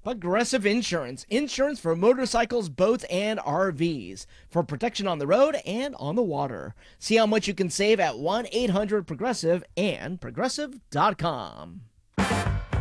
Progressive Insurance. Insurance for motorcycles, boats, and RVs. For protection on the road and on the water. See how much you can save at 1-800-PROGRESSIVE and progressive.com.